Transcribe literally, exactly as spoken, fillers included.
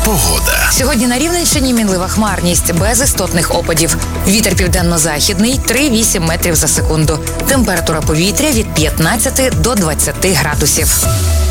Погода. Сьогодні на Рівненщині мінлива хмарність, без істотних опадів. Вітер південно-західний – три-вісім метрів за секунду. Температура повітря від п'ятнадцяти до двадцяти градусів.